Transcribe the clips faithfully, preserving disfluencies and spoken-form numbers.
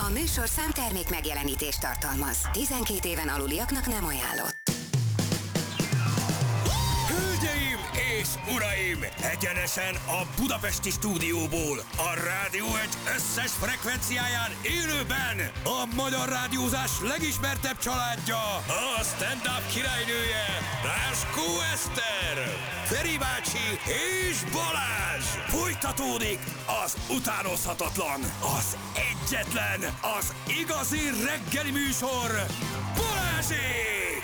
A műsorszám termék megjelenítést tartalmaz. tizenkét éven aluliaknak nem ajánlott. Hölgyeim és uraim! Egyenesen a budapesti stúdióból, a Rádió egy összes frekvenciáján élőben a magyar rádiózás legismertebb családja, a stand-up királynője, Ráskó Eszter, Feri bácsi és Balázs! Folytatódik az utánozhatatlan, az egyetlen, az igazi reggeli műsor, Balázsék!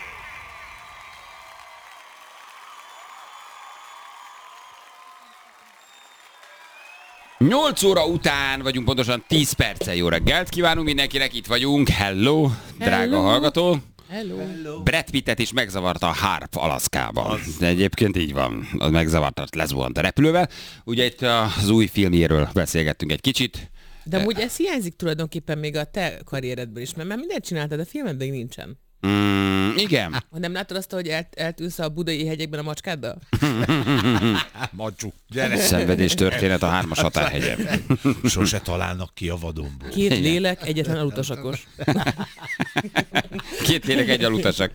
nyolc óra után vagyunk, pontosan tíz perccel. Jó reggelt kívánunk mindenkinek, itt vagyunk. Hello, drága Hello. hallgató. Hello. Hello. Brad Pittet is megzavarta a Harp Alaszkában. De egyébként így van, az megzavarta, lezuhant a repülővel. Ugye itt az új filmjéről beszélgettünk egy kicsit. De amúgy ez hiányzik tulajdonképpen még a te karrieredből is, mert már mindent csináltad, a filmed még nincsen. Mm, igen. Nem látod azt, hogy el, eltűnsz a budai hegyekben a macskáddal? Macsú, gyere! Szenvedés történet a hármas határhegyen. Sose találnak ki a vadonból. Két lélek, egyetlen alutasakos. Két lélek, egy alutasak.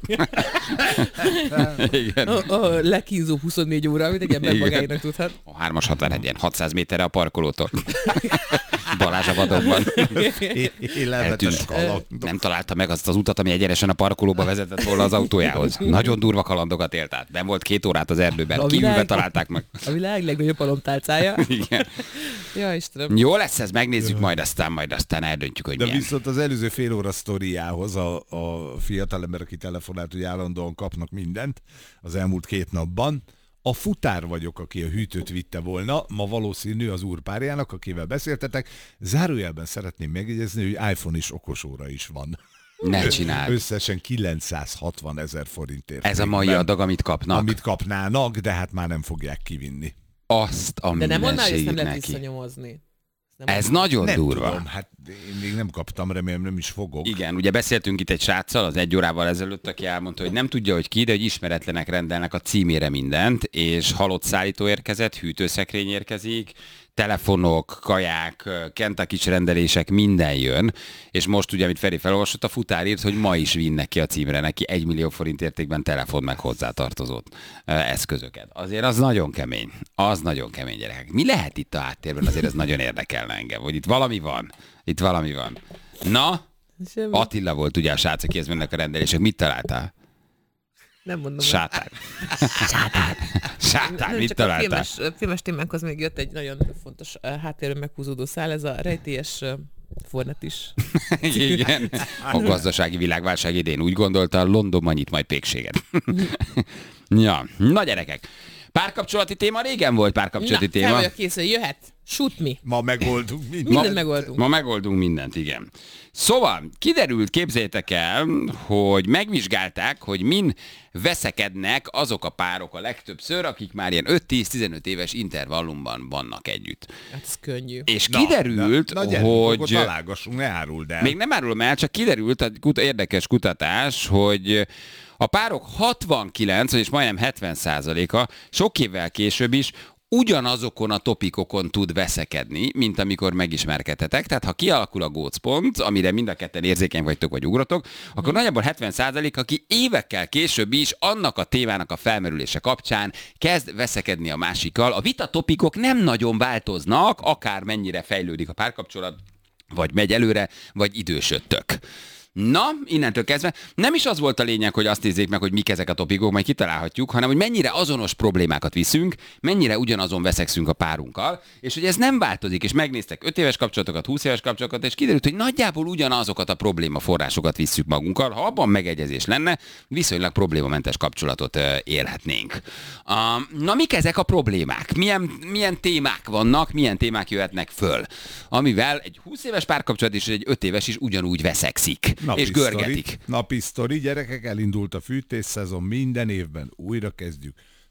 Igen. A, a lekínzó huszonnégy óra, amit egy ember magáénak tudhat. A hármas határhegyen, hatszáz méterre a parkolótól. Balázs a vadonban. Élelmetes kaland. Nem találta meg azt az utat, ami egyenesen a parkolóba vezetett volna az autójához. Nagyon durva kalandokat élt át. Ben volt két órát az erdőben. A Kívülbe világ... találták meg. A világ legnagyobb alomtálcája. Igen. Ja, Istenem. Jó lesz ez, megnézzük majd aztán, majd aztán eldöntjük, hogy De milyen. viszont az előző fél óra sztoriához a, a fiatalember, aki telefonált, hogy állandóan kapnak mindent az elmúlt két napban. A futár vagyok, aki a hűtőt vitte volna, ma valószínű az úrpárjának, akivel beszéltetek. Zárójelben szeretném megjegyezni, hogy iPhone is okosóra is van. Ne csináld. Összesen kilencszázhatvan ezer forintért. Ez a mai adag, amit kapnak. Amit kapnának, de hát már nem fogják kivinni. Azt a De nem mondd, hogy ezt nem lehet neki. visszanyomozni. Nem Ez nagyon nem durva. Tudom, hát én még nem kaptam, remélem nem is fogok. Igen, ugye beszéltünk itt egy sráccal az egy órával ezelőtt, aki elmondta, hogy nem tudja, hogy ki, de hogy ismeretlenek rendelnek a címére mindent, és halott szállító érkezett, hűtőszekrény érkezik, telefonok, kaják, Kentucky-s rendelések, minden jön, és most ugye, amit Feri felolvasott, a futár írt, hogy ma is vinnek ki a címre neki egy millió forint értékben telefon meg hozzátartozott eszközöket. Azért az nagyon kemény. Az nagyon kemény, gyerekek. Mi lehet itt a háttérben? Azért ez nagyon érdekelne engem, hogy itt valami van. Itt valami van. Na, Semmi. Attila volt ugye a srác, akihez mennek a rendelések. Mit találtál? Nem mondom. Sátán. Sátán. Sátán, Nem, mit csak találtál? a filmes, filmes témánkhoz még jött egy nagyon fontos uh, háttérben meghúzódó szál, ez a rejtélyes uh, Fornet is. Igen. A gazdasági világválság idén úgy gondolta, Londonban nyit majd pékséget. Ja, na gyerekek. Párkapcsolati téma, régen volt párkapcsolati Na, téma. fel vagyok kész, hogy jöhet. Shoot me. Ma megoldunk mindent. Mindent megoldunk. Ma megoldunk mindent, igen. Szóval, kiderült, képzeljétek el, hogy megvizsgálták, hogy min veszekednek azok a párok a legtöbbször, akik már ilyen öt-tíz-tizenöt éves intervallumban vannak együtt. Hát ez könnyű. És Na, kiderült, na, na gyerünk, hogy... találgassunk, ne áruld el. Még nem árulom el, csak kiderült egy kut- érdekes kutatás, hogy a párok hatvankilenc, és majdnem hetven százaléka sok évvel később is ugyanazokon a topikokon tud veszekedni, mint amikor megismerkedhetek. Tehát ha kialakul a gócpont, amire mind a ketten érzékeny vagytok vagy ugratok, akkor hmm. nagyjából hetven százalék, aki évekkel később is annak a témának a felmerülése kapcsán kezd veszekedni a másikkal. A vita topikok nem nagyon változnak, akár mennyire fejlődik a párkapcsolat, vagy megy előre, vagy idősödtök. Na, innentől kezdve nem is az volt a lényeg, hogy azt nézzék meg, hogy mik ezek a topikok, majd kitalálhatjuk, hanem hogy mennyire azonos problémákat viszünk, mennyire ugyanazon veszekszünk a párunkkal, és hogy ez nem változik, és megnéztek öt éves kapcsolatokat, húsz éves kapcsolatokat, és kiderült, hogy nagyjából ugyanazokat a probléma forrásokat visszük magunkkal. Ha abban megegyezés lenne, viszonylag problémamentes kapcsolatot élhetnénk. Na, mik ezek a problémák? Milyen, milyen témák vannak, milyen témák jöhetnek föl, amivel egy húsz éves párkapcsolat és egy öt éves is ugyanúgy veszekszik. Napi és görgetik. Sztori, napi sztori, gyerekek, elindult a fűtésszezon, minden évben újra kezdjük.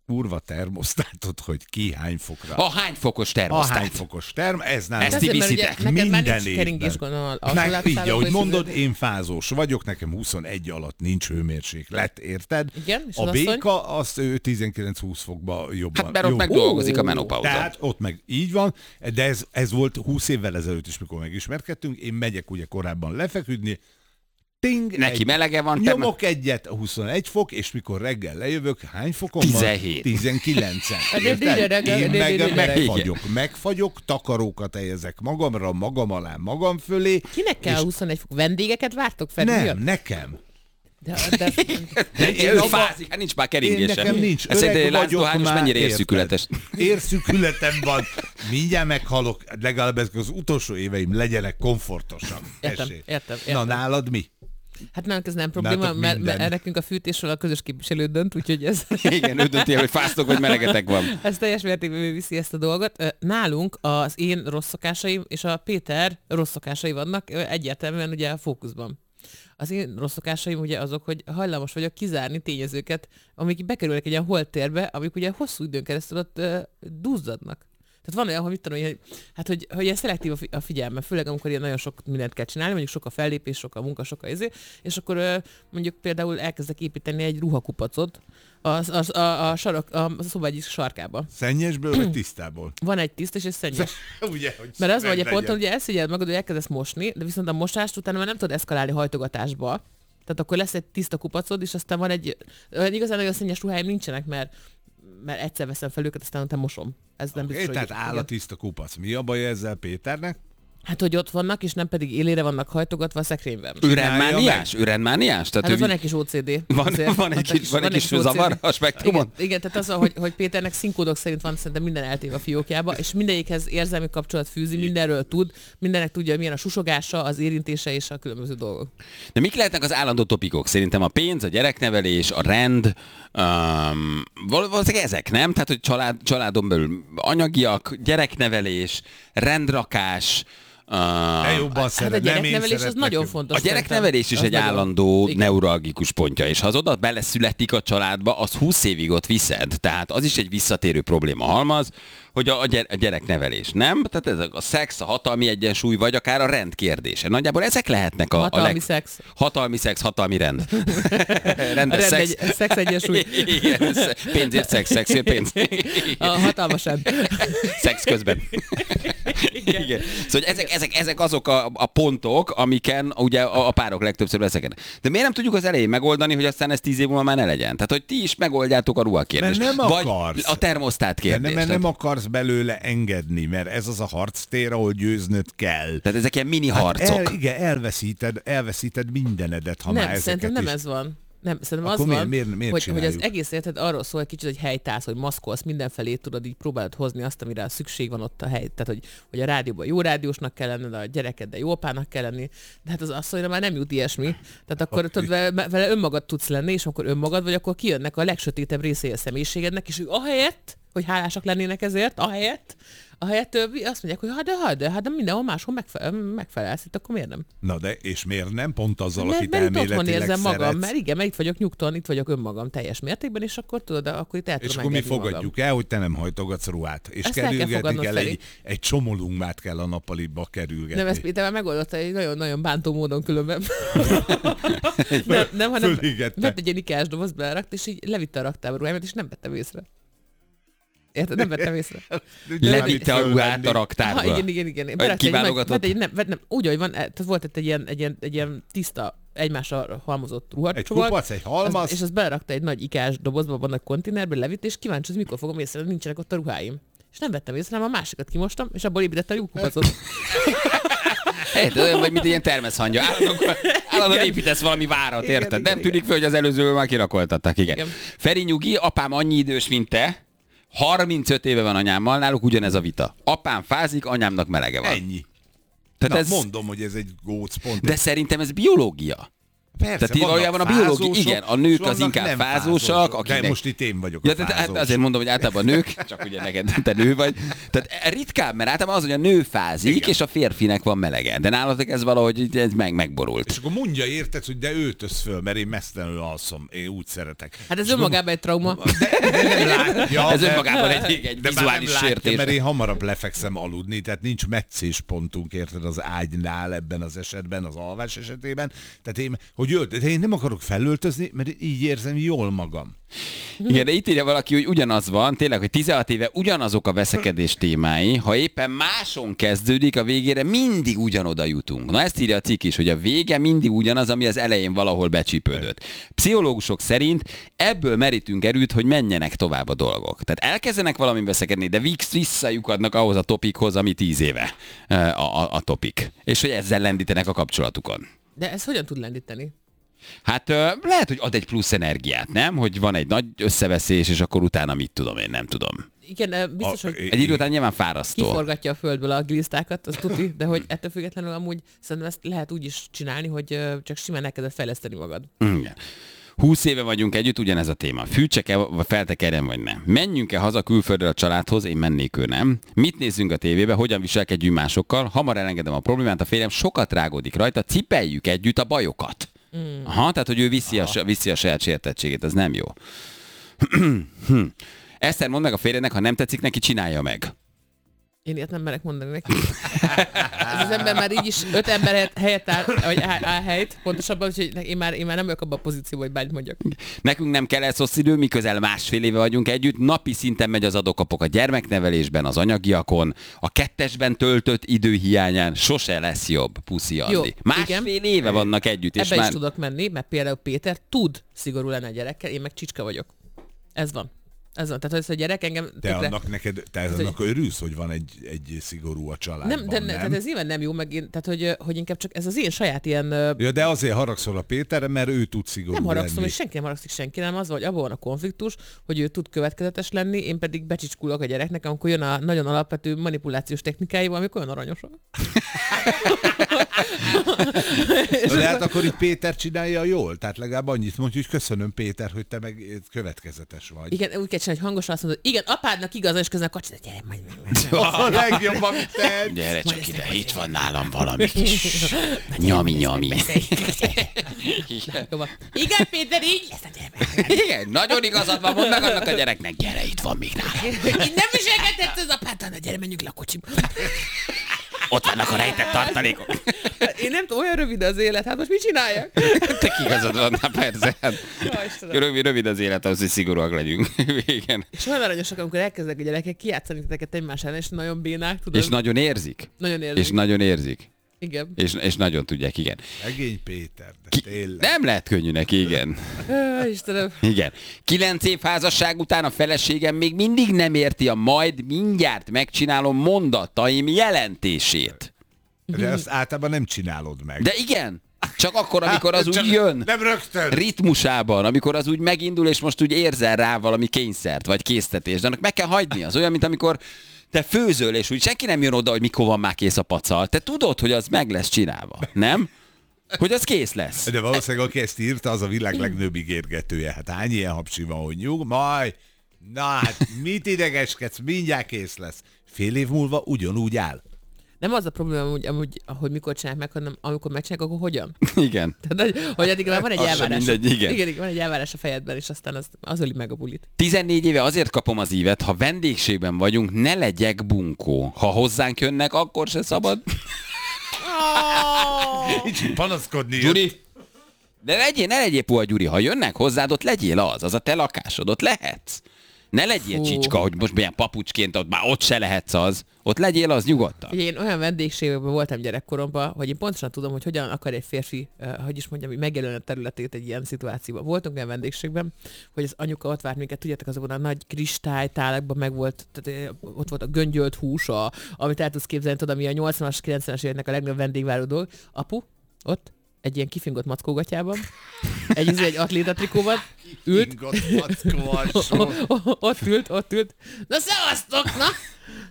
kurva termosztátot, hogy ki hány fokra. A hány fokos A termosztát? hány fokos term, ez nem. Ezt ti viszitek? Neked már Minden nincs keringés gondol. Meg, így, ahogy mondod, én fázós vagyok, nekem huszonegy alatt nincs hőmérséklet, érted? Igen, és a az asszony? béka, azt ő tizenkilenc-húsz fokba jobban. Hát mert ott jó. megdolgozik a menopauza. Tehát ott meg így van, de ez, ez volt húsz évvel ezelőtt is, mikor megismerkedtünk, én megyek ugye korábban lefeküdni, ting, Neki egy, melege van, te nyomok egyet, huszonegy fok, és mikor reggel lejövök, hány fokon tizenhét. van? tizenkilencen. de reggel, Én de- meg de- de- megfagyok, megfagyok, takarókat helyezek magamra, magam alá, magam fölé. Kinek kell és huszonegy fok? Vendégeket vártok fel? Nem, nekem. De, de, De Ő abba- fázik, hát nincs már Én keringése. nekem nincs. Ez Öreg egy László vagyok Hányos már, mennyire érted? érszükületes. Érszükületem van. Mindjárt meghalok, legalább ezek az utolsó éveim legyenek komfortosan. Értem, Esély. értem, Na, értem. nálad mi? hát nálunk ez nem probléma, Nálatok mert, minden. mert nekünk a fűtésről a közös képviselő dönt, úgyhogy ez... Igen, ő dönti el, hogy fáztok, vagy melegetek van. Ez teljes mértékben ő viszi ezt a dolgot. Ö, Nálunk az én rossz szokásaim és a Péter rossz szokásai vannak ö, egyértelműen ugye a fókuszban. Az én rossz szokásaim ugye azok, hogy hajlamos vagyok kizárni tényezőket, amik bekerülnek egy ilyen holttérbe, amik ugye hosszú időn keresztül ott ö, duzzadnak. Tehát van olyan, hogy mit tudom, hogy, hát, hogy, hogy ilyen szelektív a fi- a figyelme, főleg amikor ilyen nagyon sok mindent kell csinálni, mondjuk sok a fellépés, sok a munka, sok a izé, és akkor ö, mondjuk például elkezdek építeni egy ruhakupacot az, az, a, a, sarok, a, a szoba egyik sarkába. Szennyesből vagy tisztából? Van egy tiszta és egy szennyes. Ugye, hogy Mert az vagy a legyen. ponton, hogy elszégyed magad, hogy elkezdesz mosni, de viszont a mosást utána már nem tudod eszkalálni hajtogatásba. Tehát akkor lesz egy tiszta kupacod, és aztán van egy... Igazán nagyon szennyes ruháim nincsenek, mert, mert egyszer veszem fel őket, aztán utána mosom. Ez nem Okay, biztos, tehát hogy... áll a igen. tiszta kupac. Mi a baj ezzel Péternek? Hát, hogy ott vannak, és nem pedig élére vannak hajtogatva a szekrényben. Őrendmániás? Őrendmániás? Tehát Hát az ő van egy kis ó cé dé. Van, azért. van egy Ott kis, van egy kis ó cé dé. zavar a spektrumon? Igen, igen, tehát az, hogy, hogy Péternek színkódok szerint van szerintem minden eltéve a fiókjába, és mindegyikhez érzelmi kapcsolat fűzi, mindenről tud, mindennek tudja, hogy milyen a susogása, az érintése és a különböző dolgok. De mik lehetnek az állandó topikok? Szerintem a pénz, a gyereknevelés, a rend, um, val- valószínűleg ezek, nem? Tehát, hogy család, családon belül anyagiak, gyereknevelés, rendrakás, Te uh, jobban Hát a szeret, nem én gyereknevelés az szeretlek nagyon jobban. fontos. a gyereknevelés is szerintem. egy Az nagyon- állandó Igen. neuralgikus pontja, és ha az oda beleszületik a családba, az húsz évig ott viszed. Tehát az is egy visszatérő probléma halmaz, hogy a, a gyere- a gyereknevelés, nem? Tehát ez a szex, a hatalmi egyensúly, vagy akár a rend kérdése. Nagyjából ezek lehetnek a, Hatalmi a leg... szex. Hatalmi szex, hatalmi rend. A Rendes rend szex. egy, szex egyensúly. Igen, sz- pénzért szex, szexért pénz. A hatalmas rend. Szex közben. Igen. Szóval ezek, ezek, ezek azok a, a pontok, amiken ugye a, a párok legtöbbször veszekednek. De miért nem tudjuk az elején megoldani, hogy aztán ez tíz év múlva már ne legyen? Tehát, hogy ti is megoldjátok a ruhakérdést. Mert nem Vagy akarsz. a termosztát De kérdést. nem, mert Tehát- nem akarsz belőle engedni, mert ez az a harctér, ahol győznöd kell. Tehát ezek ilyen mini Hát harcok. el, igen, elveszíted, elveszíted mindenedet, ha már Nem, ezeket szerintem nem is. ez van. Nem, szerintem Akkor az miért- van, miért- miért hogy, hogy az csináljuk? egész érted arról szól egy kicsit, hogy helytállsz, hogy maszkolsz, mindenfelé tudod, így próbálod hozni azt, amire szükség van ott a hely. Tehát, hogy, hogy a rádióban jó rádiósnak kell lenned, a gyerekeddel jó apának kell lenni, de hát az asszonyra már nem jut ilyesmi. Tehát akkor Okay. tudod, vele, vele önmagad tudsz lenni, és akkor önmagad vagy, akkor kijönnek a legsötétebb részei a személyiségednek, és ő ahelyett, hogy hálásak lennének ezért, ahelyett, ahelyett ő azt mondják, hogy hát de, hát de, hát de mindenhol máshol megfe- megfelelsz, itt akkor miért nem? Na de, és miért nem? Pont azzal, Mert, akit mert itt otthon elméletileg érzem magam, szeretsz. mert igen, mert itt vagyok nyugton, itt vagyok önmagam teljes mértékben, és akkor tudod, de akkor itt el És tudom akkor mi engedni fogadjuk el, hogy te nem hajtogatsz ruhát. És Ezt el kell kerülgetni fogadnod, kell, Feri. egy, egy csomolungmát kell a nappaliba kerülgetni. Nem, ezt Péter már megoldotta egy nagyon-nagyon bántó módon különben. nem, nem, hanem Fölégette. vett egy ilyen ikás doboz, belerakt, és így levitte a raktába ruháimat, és nem vettem észre. Érted? Nem vettem észre. Levitte a ruhát a Ha, raktárba. igen, igen, igen. Berakta egy nagy- kiválogatott? vett egy, nem, vett, nem, úgy, hogy van, tehát volt itt egy ilyen, egy ilyen, egy ilyen tiszta, egymásra halmozott Egy ruhacsomag. kupac, egy halmaz. Az, és azt belerakta egy nagy ikás dobozba, van a konténerbe, levitt, és kíváncsi, hogy mikor fogom észre, nincsenek ott a ruháim. És nem vettem észre, hanem a másikat kimostam, és abból építettem a jó kupacot. Érted, olyan vagy, mint ilyen termeszhangya. Állandóan, állandóan építesz valami várat, Igen, érted? igen, Nem igen. tűnik föl, hogy az előzőből már kirakoltattak, igen. Igen. Feri nyugi, apám annyi idős, mint te. harmincöt éve van anyámmal, náluk ugyanez a vita. Apám fázik, anyámnak melege van. Ennyi. Tehát Na, ez, mondom, hogy ez egy gócpont. de szerintem ez biológia. Persze, Tehát így valójában a biológia, igen, a nők az inkább fázósak. Akinek... De most itt én vagyok ja, a tehát, hát azért mondom, hogy általában a nők, csak ugye neked te nő vagy. Tehát ritkább, mert általában az, hogy a nő fázik, igen. és a férfinek van melege. De nálatok ez valahogy ez meg, megborult. És akkor mondja érted, hogy de öltöz föl, mert én mesztelenül alszom, én úgy szeretek. Hát ez önmagában egy trauma. De, de nem látja. Ez önmagában egy, egy vizuális sértés. Mert én hamarabb lefekszem aludni, tehát nincs meccéspontunk, érted, az ágynál ebben az esetben, az alvás esetében. Tehát én, hogy ölt, de én nem akarok felöltözni, mert így érzem jól magam. Igen, de itt írja valaki, hogy ugyanaz van, tényleg, hogy tizenhat éve ugyanazok a veszekedés témái, ha éppen máson kezdődik, a végére mindig ugyanoda jutunk. Na ezt írja a cikk is, hogy a vége mindig ugyanaz, ami az elején valahol becsípődött. Pszichológusok szerint ebből merítünk erőt, hogy menjenek tovább a dolgok. Tehát elkezdenek valami veszekedni, de visszajukadnak ahhoz a topikhoz, ami tíz éve a, a, a topik. És hogy ezzel lendítenek a kapcsolatukon. De ez hogyan tud lendíteni? Hát lehet, hogy ad egy plusz energiát, nem? Hogy van egy nagy összeveszés, és akkor utána mit tudom, én nem tudom. Igen, biztos, a, hogy egy idő után nyilván fárasztó. Kiforgatja a földből a glisztákat, az tuti, de hogy ettől függetlenül amúgy szerintem ezt lehet úgy is csinálni, hogy csak simán elkezded fejleszteni magad. Igen. húsz éve vagyunk együtt, ugyanez a téma. Fűtsek-e, vagy feltekerjen, vagy nem? Menjünk-e haza külföldről a családhoz? Én mennék, ő nem. Mit nézzünk a tévébe? Hogyan viselkedjünk másokkal? Hamar elengedem a problémát, a férjem sokat rágódik rajta, cipeljük együtt a bajokat. Mm. Aha, tehát, hogy ő viszi a, viszi a saját sértettségét, ez nem jó. Eszter, mondd meg a férjednek, ha nem tetszik neki, csinálja meg. Én ilyet nem merek mondani neki. Ez az ember már így is öt ember helyett áll, vagy áll, áll helyt, pontosabban, hogy én már, én már nem vagyok abban a pozícióban, hogy bármit mondjak. Nekünk nem kell ez hosszú idő, mi közel másfél éve vagyunk együtt, napi szinten megy az adokapok a gyermeknevelésben, az anyagiakon, a kettesben töltött idő hiányán sose lesz jobb, puszi Andi. Jó, másfél igen. éve vannak együtt. És ebbe már... is tudok menni, mert például Péter tud szigorú lenni a gyerekkel, én meg csicska vagyok. Ez van. Ez van, tehát hogy a gyerek engem... Te tökre... annak neked, te ez annak hogy... örülsz, hogy van egy, egy szigorú a családban, nem? De ne, nem? Tehát ez nyilván nem jó, meg én, tehát hogy, hogy inkább csak ez az én saját ilyen... Ja, de azért haragszol a Péterre, mert ő tud szigorú Nem haragszom, lenni. és senki nem haragszik senki, nem az, hogy abban van a konfliktus, hogy ő tud következetes lenni, én pedig becsicskulok a gyereknek, amikor jön a nagyon alapvető manipulációs technikáival, amik olyan aranyosak. De hát akkor így Péter csinálja jól, tehát legalább annyit mondja, hogy köszönöm Péter, hogy te meg következetes vagy. Igen, úgy kell csinálni, hogy hangosan azt mondod, igen, apádnak igaza, és közben a kacsit, gyere, majd meg. A legjobb, amit te. Gyere csak ide, itt van nálam valami kis nyami-nyami. Igen, Péter, így lesz a gyermek. Igen, nagyon igazad van, mondd meg annak a gyereknek, gyere, itt van még nálam. Így nem viselkedett az apád, de gyere, menjünk le a kocsiba. Ott vannak a rejtett tartalékok. Én nem tudom, olyan rövid az élet, hát most mit csináljak? Te igazad van, na persze. Rövid, rövid az élet, ahhoz, hogy szigorúak legyünk. Igen. És olyan aranyosak, amikor elkezdek a gyerekek kijátszani titeket egymás ellen, és nagyon bénák, tudod? És nagyon érzik. Nagyon érzik. És nagyon érzik. Igen. És, és nagyon tudják, igen. Szegény Péter, de Ki, tényleg. nem lehet könnyű neki, igen. Istenem. Igen. Kilenc év házasság után a feleségem még mindig nem érti a majd mindjárt megcsinálom mondataim jelentését. De azt általában nem csinálod meg. De igen. Csak akkor, amikor az Csak úgy jön. Nem rögtön. Ritmusában, amikor az úgy megindul, és most úgy érzel rá valami kényszert, vagy késztetést. De annak meg kell hagyni. Az olyan, mint amikor te főzöl, és úgy senki nem jön oda, hogy mikor van már kész a pacal. Te tudod, hogy az meg lesz csinálva, nem? Hogy az kész lesz. De valószínűleg, aki ezt írta, az a világ legnőbb ígérgetője. Hát hány ilyen hapsi van, hogy nyug, majd, na hát mit idegeskedsz, mindjárt kész lesz. Fél év múlva ugyanúgy áll. Nem az a probléma, hogy, amúgy, hogy mikor csinálják meg, hanem amikor megcsinálják, akkor hogyan? Igen. Tehát, hogy addig már van egy Az elvárás. mindegy, igen. igen. Igen, van egy elvárás a fejedben, és aztán az, az öli meg a bulit. tizennégy éve azért kapom az ívet, ha vendégségben vagyunk, ne legyek bunkó. Ha hozzánk jönnek, akkor se szabad. Így panaszkodni. Gyuri, de legyél, ne legyél puha, Gyuri. Ha jönnek hozzád, ott legyél az, az a te lakásod, ott lehetsz. Ne legyél Fú. csicska, hogy most milyen papucsként, ott már ott se lehetsz az. Ott legyél az nyugodtan. Ugye én olyan vendégségekben voltam gyerekkoromban, hogy én pontosan tudom, hogy hogyan akar egy férfi, uh, hogy is mondjam, megjelölni a területét egy ilyen szituációban. Voltunk olyan vendégségben, hogy az anyuka ott várt minket, tudjátok, azokon a nagy kristálytálakban meg volt, tehát ott volt a göngyölt hús, a, amit el tudsz képzelni, tudod, ami a nyolcvanas, kilencvenes éveknek a legnagyobb vendégváró dolog. Apu, ott, egy ilyen kifingott mackógatyában, egy, egy atlétatrikóban, ült, ott ült, ott ült. Na szevasztok, na!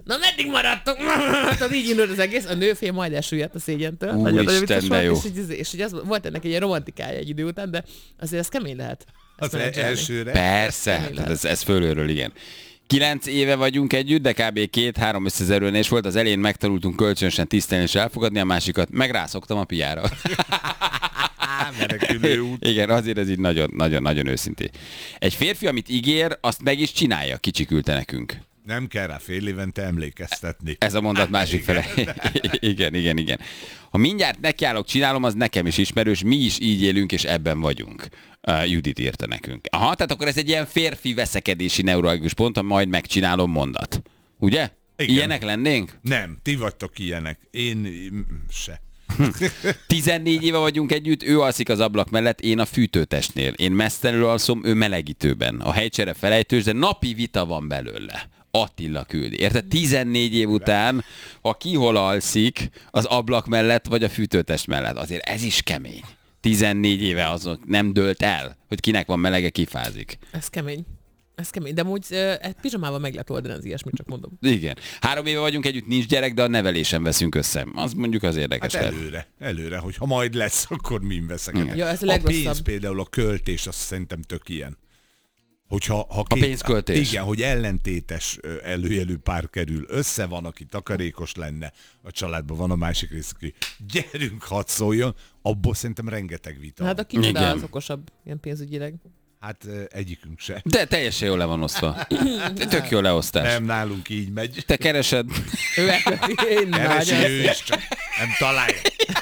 Na meddig maradtok? Tehát így indult az egész, a nőfél majd elsüllyedt a szégyentől. Nagyon, nagyon vicces de jó. volt, és, így, és így az, volt ennek egy ilyen romantikája egy idő után, de azért ez kemény lehet. Az e- elsőre. Persze, tehát ez, ez fölülről, igen. Kilenc éve vagyunk együtt, de kb. két-három összezerülés volt. Az elején megtanultunk kölcsönösen tisztelni és elfogadni, a másikat meg rászoktam a piára. Menekülő út. Igen, azért ez így nagyon-nagyon őszintén. Egy férfi, amit ígér, azt meg is csinálja, kicsiküldte nekünk. Nem kell rá fél évente emlékeztetni. Ez a mondat másik fele. Igen, igen, igen. Ha mindjárt nekiállok, csinálom, az nekem is ismerős, mi is így élünk, és ebben vagyunk. Uh, Judit írta nekünk. Aha, tehát akkor ez egy ilyen férfi veszekedési neuralgikus pont, ha majd megcsinálom mondat. Ugye? Igen. Ilyenek lennénk? Nem, ti vagytok ilyenek. Én mm, se. tizennégy éve vagyunk együtt, ő alszik az ablak mellett, én a fűtőtestnél. Én mesztelenül alszom, ő melegítőben. A helycsere felejtős, de napi vita van belőle. Attila küldi. Érted? tizennégy év után, ha ki hol alszik, az ablak mellett, vagy a fűtőtest mellett. Azért ez is kemény. tizennégy éve azok nem dőlt el, hogy kinek van melege, kifázik. Ez kemény. Ez kemény, de amúgy uh, egy pizsamával meg lehet oldani az ilyesmit, csak mondom. Igen. Három éve vagyunk együtt, nincs gyerek, de a nevelésen veszünk össze. Az mondjuk az érdekes. Hát lehet. előre, előre, hogy ha majd lesz, akkor min veszekedek. Ja, ez a a legrosszabb. pénz például, a költés, azt szerintem tök ilyen. Hogyha, ha A pénzköltés. Igen, hogy ellentétes ö, előjelű pár kerül össze, van, aki takarékos lenne, a családban van a másik rész, aki gyerünk, hadd szóljon, abból szerintem rengeteg vita. Hát a van. kicsoda Igen. az okosabb, ilyen pénzügyileg. Hát ö, egyikünk se. De teljesen jól le van osztva. Tök jó leosztás. Nem, nálunk így megy. Te keresed. Ő elköti, én Keresi nagyon ő is, csak nem találja.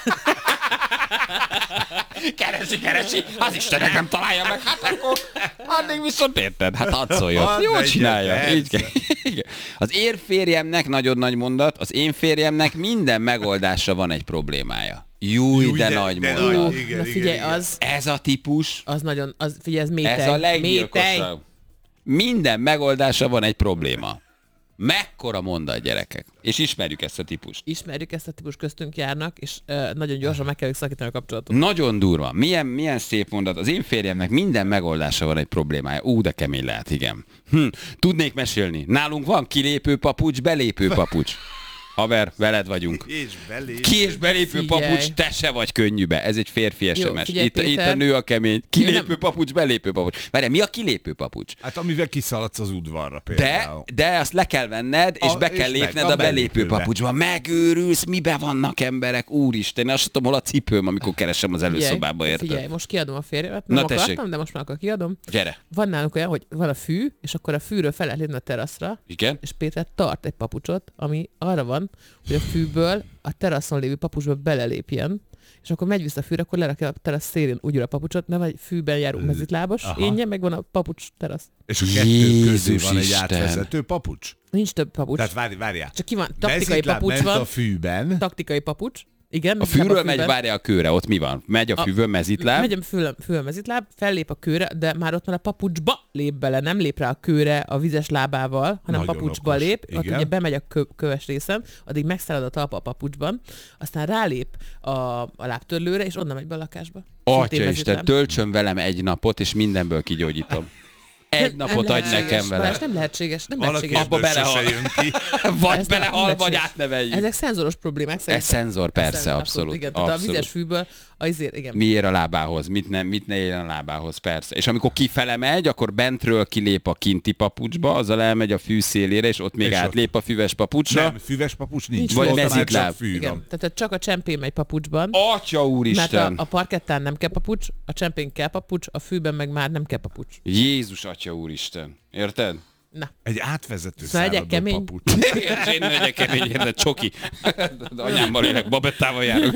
Keresi, keresi, az Istenek nem találja meg, hát akkor addig viszont érted, hát hadd szóljon. Hadd Jól legyen, csinálja. persze. Így kell. Igen. Az én férjemnek, nagyon nagy mondat, az én férjemnek minden megoldásra van egy problémája. Júj, Júj, de, de- nagy de mondat. nagy. Ó, Igen, na igen, figyelj, igen. az, Ez a típus, az nagyon, az, figyelj, ez métej. ez a métej. leggyilkosabb. Minden megoldásra van egy probléma. Mekkora mondat, gyerekek. És ismerjük ezt a típust. Ismerjük ezt a típus, köztünk járnak, és uh, nagyon gyorsan meg kell szakítani a kapcsolatot. Nagyon durva. Milyen, milyen szép mondat. Az én férjemnek minden megoldása van egy problémája. Ú, de kemény lehet, igen. Hm, tudnék mesélni. Nálunk van kilépő papucs, belépő papucs. Haver, veled vagyunk. És belé. Ki és belépő Figyelj. papucs, te se vagy könnyűbe. Ez egy férfi es em es. figyelj, Itt, itt a Péter. nő a kemény. Kilépő nem- papucs, belépő papucs. Várjál, mi a kilépő papucs? Hát amivel kiszaladsz az udvarra De, például. de azt le kell venned, és A- be és kell meg lépned a a belépő belépőbe. papucsba. Megőrülsz, mibe vannak emberek, úristen. Én azt tudom, hol a cipőm, amikor keresem az előszobába, érted? Figyelj, most kiadom a férjemet, nem Na, akartam, tessék. de most már akkor kiadom. Gyere. Van nálunk olyan, hogy van a fű, és akkor a fűről fel lehet lépni a teraszra, Igen? és Péter tart egy papucsot, ami arra van, hogy a fűből a teraszon lévő papucsba belelépjen, és akkor megy vissza a fűre, akkor lerakja a terasz szélén úgy a papucsot, nem egy fűben járó mezitlábos, Aha. énje, meg van a papucs terasz. És a kettő közé Jézus van egy Isten. átvezető papucs? Nincs több papucs. Tehát várj, várjál. Csak ki van, taktikai Mezitláb papucs ment van, a fűben. taktikai papucs. Igen, A mezitláb fűről megy, fűben. várja a kőre, ott mi van? Megy a A- fűvön mezitláb. Megy a fül, fül mezitláb, fellép a kőre, de már ott van a papucsba lép bele, nem lép rá a kőre a vizes lábával, hanem Nagyon papucsba okos. lép, ott Igen. ugye bemegy a kö, köves részen, addig megszárad a talpa a papucsban, aztán rálép a, a lábtörlőre, és onnan megy be a lakásba. Szintén Atya Isten, mezitláb. töltsön velem egy napot, és mindenből kigyógyítom. Egy Nem- napot nem adj lehetséges, nekem vele. Balázs, nem lehetséges, nem Valaki lehetséges. Abba ebből sose belehal. jön ki. Vagy Ez nem- belehal, nem vagy lehetséges. átneveljük. Ezek szenzoros problémák Ez szerintem. szenzor, persze, Szenzor, abszolút. Igen, tehát a abszolút. vizes fűből, azért, igen. Mi ér a lábához, mit ne, mit ne érjen a lábához, persze. És amikor kifele megy, akkor bentről kilép a kinti papucsba, azzal elmegy a fű szélére, és ott még És átlép a füves papucsra. Nem, füves papucs nincs. Nincs Vagy Ott már mezitláb. csak fű Igen, van. tehát csak a csempén megy papucsban. Atya Mert a, úristen! a parkettán nem kell papucs, a csempén kell papucs, a fűben meg már nem kell papucs. Jézus atya úristen. Érted? Na, Egy átvezető Szóval legyek száradó kemény. papucs. És én megyek kemény, érted, csoki. Anyámmal élek, babettával járok.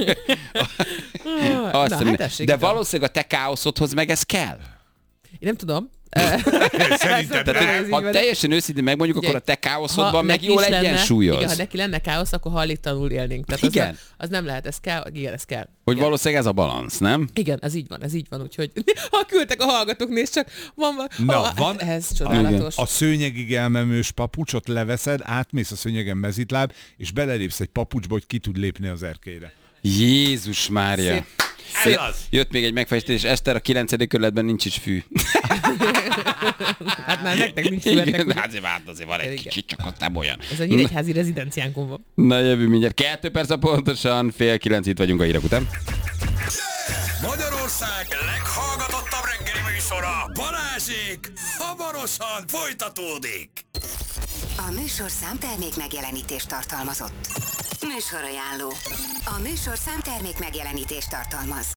Azt na mondja, hát tessék, de tudom. valószínűleg a te káoszodhoz meg ez kell. Én nem tudom. Szerintem Tehát, nem. ez így Ha van. teljesen őszintén megmondjuk, akkor a te káoszodban meg neki jól is lenne- egyensúlyoz. Igen, ha neki lenne káosz, akkor hajléktalanul élnénk. Tehát az, Igen. nem, az nem lehet, ez kell, igen, ez kell. Hogy igen. valószínűleg ez a balansz, nem? Igen, ez így van, ez így van, úgyhogy ha küldtek a hallgatók, nézd csak, van, van, Na, ah, van- ez csodálatos. A szőnyegig elmemős papucsot leveszed, átmész a szőnyegen mezitláb, és belelépsz egy papucsba, hogy ki tud lépni az erkélyre. Jézus Mária. Szép. Ez az. Jött még egy megfejtés, Eszter, a kilencedik kerületben nincs is fű. Hát már nektek nincs Igen, születnek. de azért várt, azért van egy Igen. kicsit, csak ott nem olyan. Ez a nyíregyházi rezidenciánkon van. Na jövő mindjárt. Kettő perc a pontosan, fél kilenc itt vagyunk a hírek után. Magyarország leghallgatottabb reggeli műsora, Balázsék, hamarosan folytatódik. A műsorszám termék megjelenítést tartalmazott. Műsorajánló. A műsorszám termék megjelenítést tartalmaz.